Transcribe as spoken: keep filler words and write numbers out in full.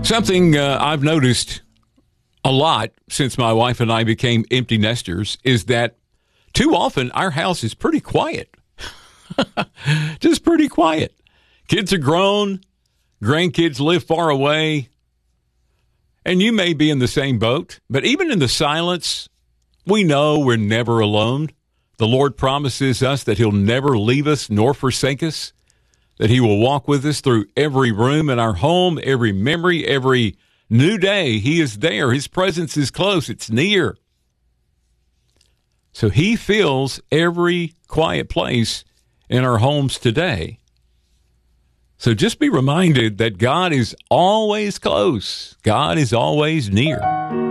Something uh, I've noticed a lot since my wife and I became empty nesters is that too often our house is pretty quiet. Just pretty quiet. Kids are grown. Grandkids live far away. And you may be in the same boat. But even in the silence, we know we're never alone. The Lord promises us that he'll never leave us nor forsake us, that he will walk with us through every room in our home, every memory, every new day. He is there. His presence is close. It's near. So he fills every quiet place in our homes today. So just be reminded that God is always close. God is always near.